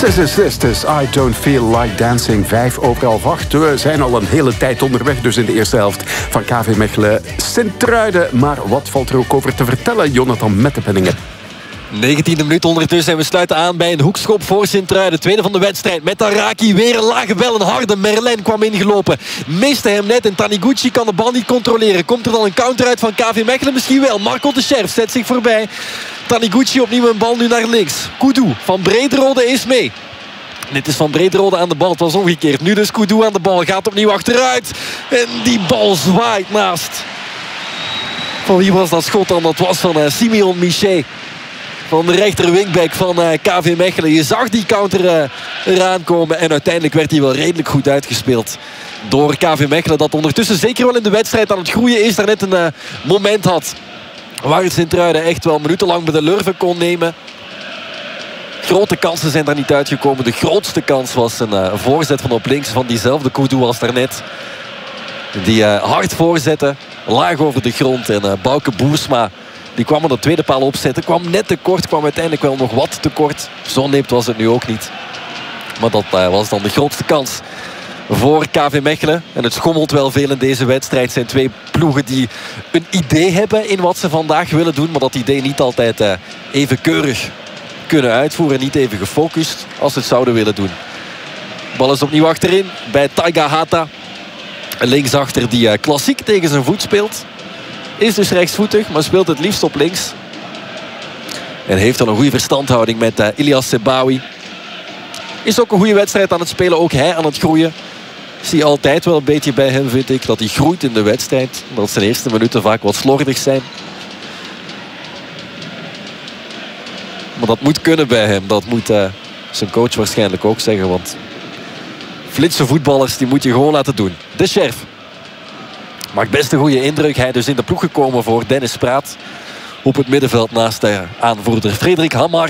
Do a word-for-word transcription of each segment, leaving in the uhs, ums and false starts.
This is this, this, I don't feel like dancing. Vijf over half acht. We zijn al een hele tijd onderweg, dus in de eerste helft van K V Mechelen Sint-Truiden. Maar wat valt er ook over te vertellen, Jonathan Mettepenningen? negentiende minuut ondertussen en we sluiten aan bij een hoekschop voor Sint-Truiden. Tweede van de wedstrijd met Araki. Weer een lage bel, een harde. Merlijn kwam ingelopen. Miste hem net en Taniguchi kan de bal niet controleren. Komt er dan een counter uit van K V Mechelen? Misschien wel. Marco de Scherf zet zich voorbij. Taniguchi opnieuw een bal nu naar links. Koudou van Brederode is mee. Dit is van Brederode aan de bal. Het was omgekeerd. Nu dus Koudou aan de bal. Gaat opnieuw achteruit. En die bal zwaait naast. Van wie was dat schot dan? Dat was van uh, Simeon Michet. Van de rechter wingback van uh, K V Mechelen. Je zag die counter uh, eraan komen. En uiteindelijk werd hij wel redelijk goed uitgespeeld door K V Mechelen. Dat ondertussen zeker wel in de wedstrijd aan het groeien is. Daar net een uh, moment had waar het Sint-Truiden echt wel minutenlang bij de lurven kon nemen. Grote kansen zijn daar niet uitgekomen. De grootste kans was een uh, voorzet van op links van diezelfde Koudou als daarnet. Die uh, hard voorzette. Laag over de grond. En uh, Bouke Boersma die kwam aan de tweede paal opzetten. Kwam net tekort. Kwam uiteindelijk wel nog wat tekort. Zo neemt was het nu ook niet. Maar dat uh, was dan de grootste kans voor K V Mechelen. En het schommelt wel veel in deze wedstrijd. Het zijn twee ploegen die een idee hebben in wat ze vandaag willen doen. Maar dat idee niet altijd uh, even keurig kunnen uitvoeren. Niet even gefocust als ze het zouden willen doen. De bal is opnieuw achterin bij Taiga Hata. Een linksachter die uh, klassiek tegen zijn voet speelt. Is dus rechtsvoetig, maar speelt het liefst op links. En heeft dan een goede verstandhouding met uh, Ilias Sebawi. Is ook een goede wedstrijd aan het spelen. Ook hij aan het groeien. Zie je altijd wel een beetje bij hem, vind ik. Dat hij groeit in de wedstrijd. Dat zijn eerste minuten vaak wat slordig zijn. Maar dat moet kunnen bij hem. Dat moet uh, zijn coach waarschijnlijk ook zeggen. Want flitse voetballers, die moet je gewoon laten doen. De Scherf maakt best een goede indruk. Hij dus in de ploeg gekomen voor Dennis Praat. Op het middenveld naast de aanvoerder Frederik Hamar.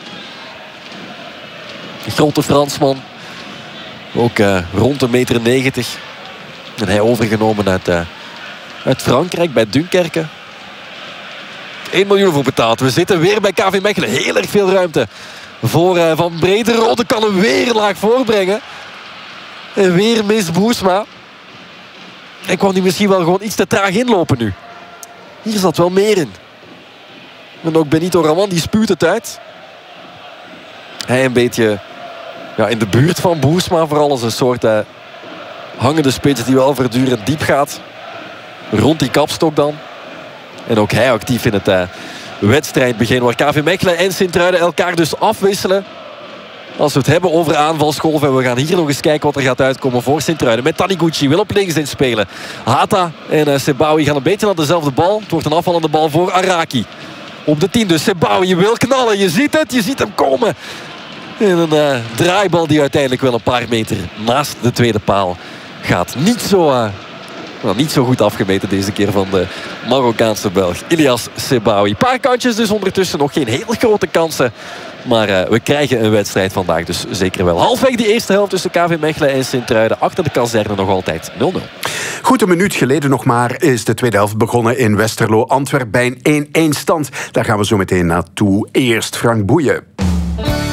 Een grote Fransman. Ook uh, rond een meter negentig. En hij overgenomen uit, uh, uit Frankrijk bij Dunkerque. één miljoen voor betaald. We zitten weer bij K V Mechelen. Heel erg veel ruimte voor uh, Van Brederode. Kan hem weer laag voorbrengen. En weer mis Boersma. En kwam hij misschien wel gewoon iets te traag inlopen nu. Hier zat wel meer in. En ook Benito Raman, die spuwt het uit. Hij een beetje ja, in de buurt van Boersma. Vooral als een soort uh, hangende spits die wel voortdurend diep gaat. Rond die kapstok dan. En ook hij actief in het uh, wedstrijdbegin. Waar K V Mechelen en Sint-Truiden elkaar dus afwisselen. Als we het hebben over aanvalsgolf. En we gaan hier nog eens kijken wat er gaat uitkomen voor Sint-Truiden. Met Taniguchi wil op links inspelen. Hata en uh, Sebawi gaan een beetje naar dezelfde bal. Het wordt een afvallende bal voor Araki. Op de tien dus. Sebawi wil knallen. Je ziet het. Je ziet hem komen. En een uh, draaibal die uiteindelijk wel een paar meter naast de tweede paal gaat. Niet zo, uh, nou, niet zo goed afgemeten deze keer van de Marokkaanse Belg Ilias Sebawi. Een paar kantjes dus ondertussen. Nog geen hele grote kansen. Maar uh, we krijgen een wedstrijd vandaag dus zeker wel. Halfweg die eerste helft tussen K V Mechelen en Sint-Truiden. Achter de kazerne nog altijd nul nul. Goed, een minuut geleden nog maar is de tweede helft begonnen in Westerlo. Antwerpen bij een één-één stand. Daar gaan we zo meteen naartoe. Eerst Frank Boeien.